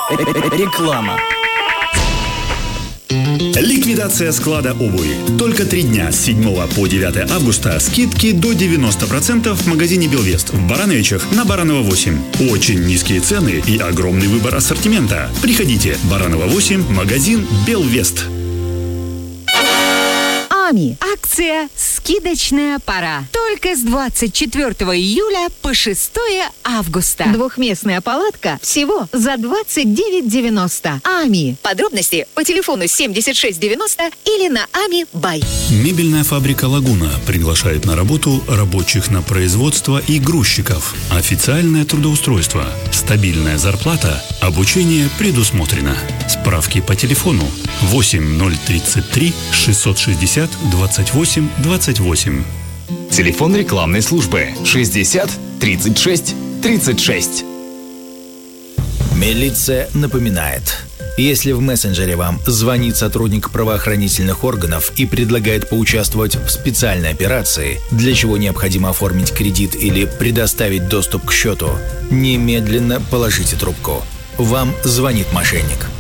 Реклама. Ликвидация склада обуви. Только 3 дня с 7 по 9 августа скидки до 90% в магазине Белвест в Барановичах на Баранова 8. Очень низкие цены и огромный выбор ассортимента. Приходите. Баранова 8, магазин Белвест. АМИ. Акция «Скидочная пора». Только с 24 июля по 6 августа. Двухместная палатка всего за 29,90. АМИ. Подробности по телефону 7690 или на АМИ Бай. Мебельная фабрика «Лагуна» приглашает на работу рабочих на производство и грузчиков. Официальное трудоустройство. Стабильная зарплата. Обучение предусмотрено. Справки по телефону 8033 660 28 28. Телефон рекламной службы 60 36 36. Милиция напоминает. Если в мессенджере вам звонит сотрудник правоохранительных органов и предлагает поучаствовать в специальной операции, для чего необходимо оформить кредит или предоставить доступ к счету, немедленно положите трубку. Вам звонит мошенник.